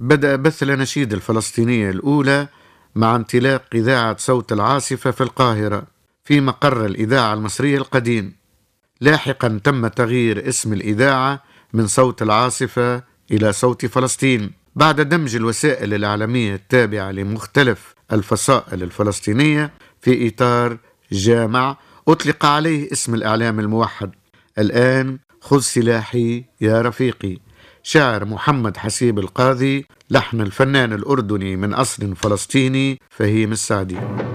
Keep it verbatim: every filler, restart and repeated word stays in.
بدأ بث الأناشيد الفلسطينية الأولى مع انطلاق إذاعة صوت العاصفة في القاهرة في مقر الإذاعة المصرية القديم. لاحقا تم تغيير اسم الإذاعة من صوت العاصفة إلى صوت فلسطين بعد دمج الوسائل الإعلامية التابعة لمختلف الفصائل الفلسطينية في إطار جامع أطلق عليه اسم الإعلام الموحد. الآن خذ سلاحي يا رفيقي، شاعر محمد حسيب القاضي، لحن الفنان الأردني من أصل فلسطيني فهيم السعدي.